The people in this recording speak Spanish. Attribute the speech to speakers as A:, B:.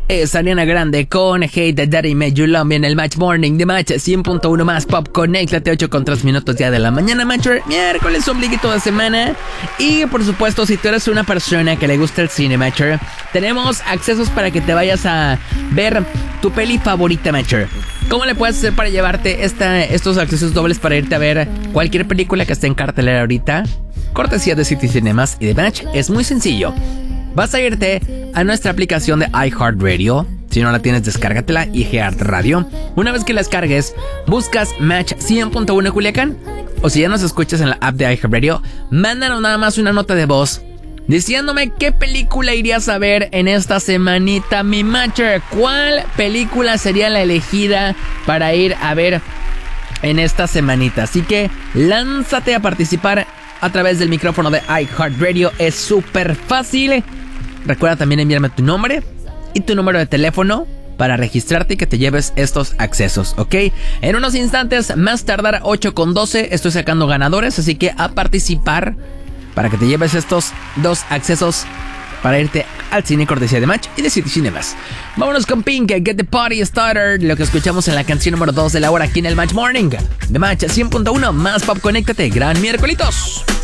A: Es Ariana Grande con Hey the Daddy Made You Love Me en el Match Morning de Match 100.1 más Pop Conéctate 8:03 minutos ya de la mañana, Matcher. Miércoles, ombliguito de semana. Y por supuesto, si tú eres una persona que le gusta el cine, Matcher, tenemos accesos para que te vayas a ver tu peli favorita, Matcher. ¿Cómo le puedes hacer para llevarte estos accesos dobles para irte a ver cualquier película que esté en cartelera ahorita? Cortesía de City Cinemas y de Match. Es muy sencillo. Vas a irte a nuestra aplicación de iHeartRadio. Si no la tienes, descárgatela, iHeartRadio. Una vez que la descargues, buscas Match 100.1 Culiacán. O si ya nos escuchas en la app de iHeartRadio, mándanos nada más una nota de voz diciéndome qué película irías a ver en esta semanita, mi Matcher. ¿Cuál película sería la elegida para ir a ver en esta semanita? Así que lánzate a participar a través del micrófono de iHeartRadio. Es súper fácil. Recuerda también enviarme tu nombre y tu número de teléfono para registrarte y que te lleves estos accesos, ¿ok? En unos instantes, más tardar 8:12, estoy sacando ganadores, así que a participar para que te lleves estos dos accesos para irte al cine, cortesía de Match y de City Cinemas. Vámonos con Pink, Get the Party Started, lo que escuchamos en la canción número 2 de la hora aquí en el Match Morning de Match 100.1 más Pop Conéctate. Gran miércolitos.